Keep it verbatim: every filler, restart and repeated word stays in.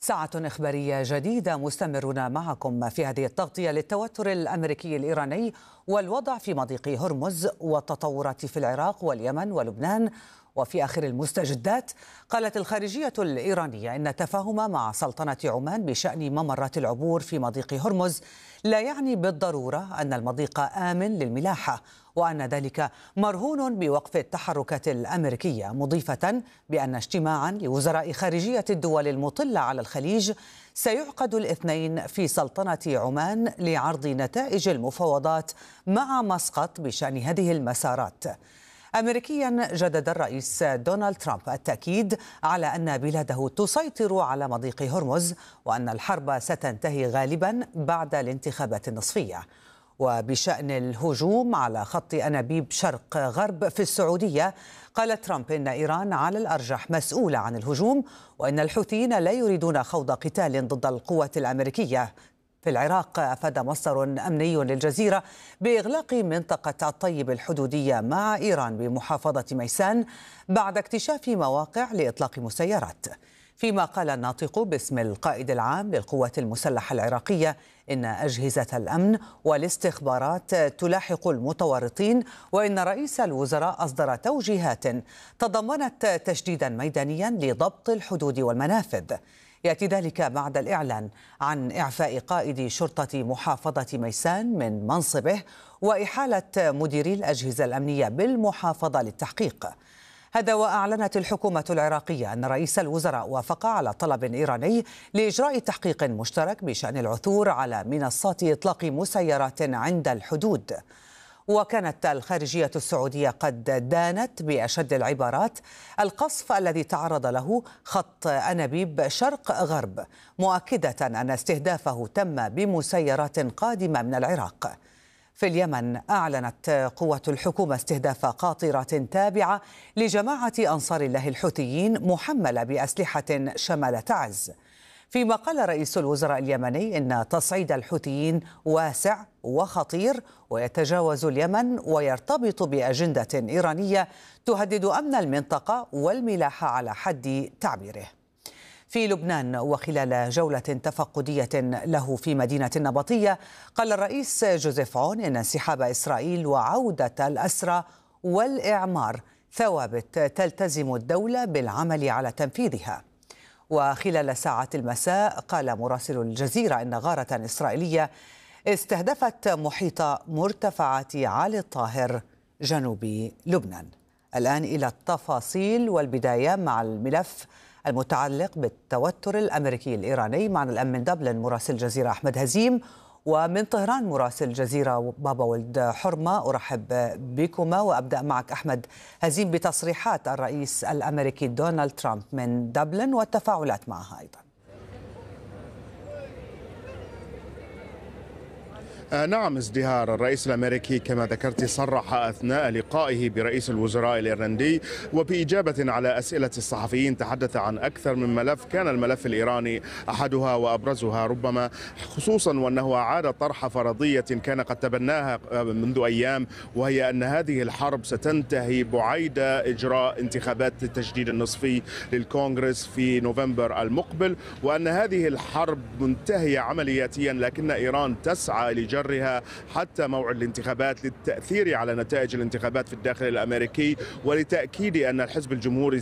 ساعة إخبارية جديدة، مستمرون معكم في هذه التغطية للتوتر الأمريكي الإيراني والوضع في مضيق هرمز والتطورات في العراق واليمن ولبنان. وفي آخر المستجدات، قالت الخارجية الإيرانية إن التفاهم مع سلطنة عمان بشأن ممرات العبور في مضيق هرمز لا يعني بالضرورة أن المضيق آمن للملاحة، وأن ذلك مرهون بوقف التحركات الأمريكية، مضيفة بأن اجتماعا لوزراء خارجية الدول المطلة على الخليج سيعقد الاثنين في سلطنة عمان لعرض نتائج المفاوضات مع مسقط بشأن هذه المسارات. أمريكيا جدد الرئيس دونالد ترامب التأكيد على أن بلاده تسيطر على مضيق هرمز، وأن الحرب ستنتهي غالبا بعد الانتخابات النصفية. وبشأن الهجوم على خط أنابيب شرق غرب في السعودية، قال ترامب إن إيران على الأرجح مسؤولة عن الهجوم، وإن الحوثيين لا يريدون خوض قتال ضد القوات الأمريكية. في العراق، أفاد مصدر أمني للجزيرة بإغلاق منطقة الطيب الحدودية مع إيران بمحافظة ميسان بعد اكتشاف مواقع لإطلاق مسيرات. فيما قال الناطق باسم القائد العام للقوات المسلحة العراقية إن أجهزة الأمن والاستخبارات تلاحق المتورطين، وإن رئيس الوزراء أصدر توجيهات تضمنت تشديدا ميدانيا لضبط الحدود والمنافذ. يأتي ذلك بعد الإعلان عن إعفاء قائد شرطة محافظة ميسان من منصبه وإحالة مديري الأجهزة الأمنية بالمحافظة للتحقيق. هذا وأعلنت الحكومة العراقية أن رئيس الوزراء وافق على طلب إيراني لإجراء تحقيق مشترك بشأن العثور على منصات إطلاق مسيرات عند الحدود. وكانت الخارجية السعودية قد دانت بأشد العبارات القصف الذي تعرض له خط أنابيب شرق غرب، مؤكدة أن استهدافه تم بمسيرات قادمة من العراق. في اليمن، أعلنت قوات الحكومة استهداف قاطرة تابعة لجماعة أنصار الله الحوثيين محملة بأسلحة شمال تعز. فيما قال رئيس الوزراء اليمني إن تصعيد الحوثيين واسع وخطير ويتجاوز اليمن ويرتبط بأجندة إيرانية تهدد أمن المنطقة والملاحة على حد تعبيره. في لبنان، وخلال جولة تفقدية له في مدينة النبطية، قال الرئيس جوزيف عون إن انسحاب إسرائيل وعودة الأسرى والإعمار ثوابت تلتزم الدولة بالعمل على تنفيذها. وخلال ساعات المساء، قال مراسل الجزيرة إن غارة إسرائيلية استهدفت محيط مرتفعات عالي الطاهر جنوب لبنان. الآن إلى التفاصيل والبداية مع الملف المتعلق بالتوتر الأمريكي الإيراني. معنا الآن من دبلن مراسل الجزيرة أحمد هزيم، ومن طهران مراسل الجزيرة بابا ولد حرمة. أرحب بكما، وأبدأ معك أحمد هزيم بتصريحات الرئيس الأمريكي دونالد ترامب من دبلن والتفاعلات معها أيضا. نعم ازدهار، الرئيس الأمريكي كما ذكرت صرح أثناء لقائه برئيس الوزراء الإيرلندي وبإجابة على أسئلة الصحفيين تحدث عن أكثر من ملف، كان الملف الإيراني أحدها وأبرزها ربما، خصوصا وأنه أعاد طرح فرضية كان قد تبناها منذ أيام، وهي أن هذه الحرب ستنتهي بعيد إجراء انتخابات التجديد النصفي للكونغرس في نوفمبر المقبل، وأن هذه الحرب منتهية عملياتيا، لكن إيران تسعى لجرها حتى موعد الانتخابات للتأثير على نتائج الانتخابات في الداخل الأمريكي، ولتأكيد أن الحزب الجمهوري